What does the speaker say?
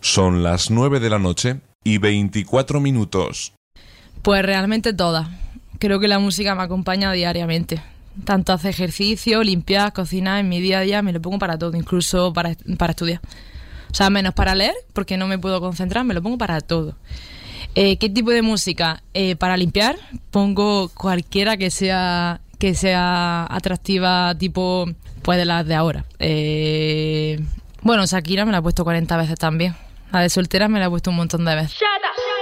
Son las 9 de la noche y 24 minutos. Pues realmente todas. Creo que la música me acompaña diariamente. Tanto hacer ejercicio, limpiar, cocinar, en mi día a día me lo pongo para todo, incluso para estudiar. O sea, menos para leer, porque no me puedo concentrar, me lo pongo para todo. ¿Qué tipo de música? Para limpiar, pongo cualquiera que sea atractiva, tipo, pues de las de ahora. Bueno, Shakira me la he puesto 40 veces también. La de soltera me la he puesto un montón de veces.